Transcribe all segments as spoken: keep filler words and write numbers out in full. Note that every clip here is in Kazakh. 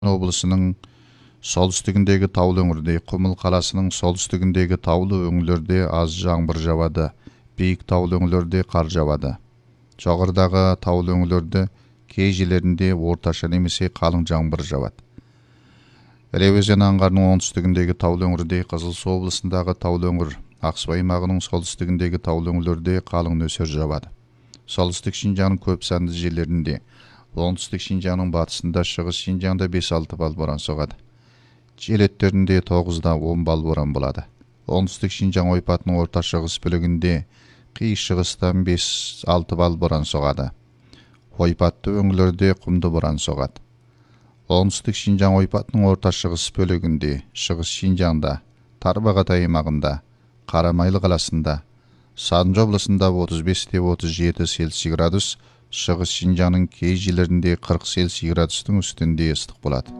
облысының солтүстігіндегі таулы өңірде, Құмыл қаласының солтүстігіндегі таулы өңірлерде аз жаңбыр жауады. Биік таулы өңірлерде қар жауады. Жоғарыдағы таулы өңірлерде кей жерлерінде орташа немесе қалың жаңбыр жауады. Іле өзені аңғарының оңтүстігіндегі таулы өңірде, Қызылсу облысындағы таулы өңір, Ақсу аймағының солтүстігіндегі таулы өңірлерде қалың нөсер жауады. Солтүстік Шинжаңның көп санды жерлерінде, оңтүстік Шинжаңның батысында, шығыс Шинжаңда бес-алты балл боран соғады. Жел өттерінде тоғыздан он балл боран болады. Оңтүстік Шинжаң ойпатының орта шығыс бөлігінде қиыр шығыстан бес-алты балл боран соғады. Ойпатты өңірлерде құмды боран соғады. Оңтүстік Шинжаң ойпатының орта шығыс бөлігінде, шығыс Шинжаңда, Тарбағатай аймағында, Қарамайлы қаласында, Санжы облысында отыз бестен отыз жеті Цельсий градус, шығыс Шинжаңның кей жерлерінде қырық Цельсий градустың үстінде ыстық болады.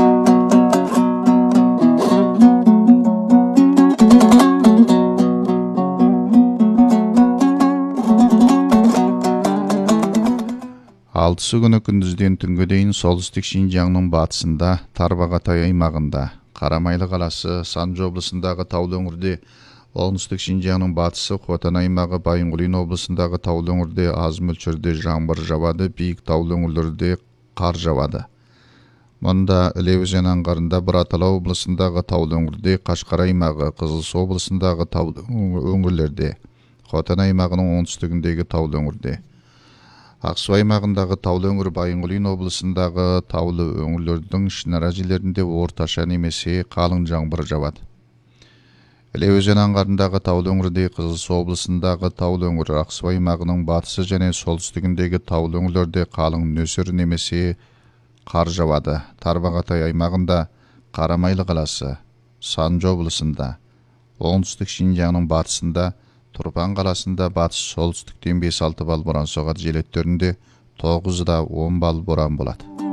Алтысы күні күндізден түнге дейін солтүстік Шинжаңның батысында, Тарбағатай аймағында, Қарамайлы қаласы, Санжы облысындағы таулы өңірде, оңтүстік Шинжаңның батысы, Хотан аймағы, Байынғұлин облысындағы таулы өңірде аз мөлшерде жаңбыр жауады, биік таулы өңірлерде қар жауады. Мұнда Іле өзені аңғарында, Бұратала облысындағы таулы өңірде, Қашқар аймағы, Қызылсу облысындағы таулы өңірлерде, Хотан аймағының оңтүстігіндегі таулы өңірде, Ақсу аймағындағы таулы өңір, Байынғұлин облысындағы таулы өңірлердің ішінара жерлерінде орташа немесе қалың жаңбыр жауады. Іле өзені аңғарындағы таулы өңірде, Қызылсу облысындағы таулы өңір, Ақсу аймағының батысы және солтүстігіндегі таулы өңірлерде қалың нөсер немесе қар жауады. Тарбағатай аймағында, Қарамайлы қаласы, Санжы облысында, оңтүстік Шинжаңның батысында, Тұрпан қаласында батыс солтүстіктен бес-алты балл боран соғады. Жел өттерінде тоғыздан он балл боран болады.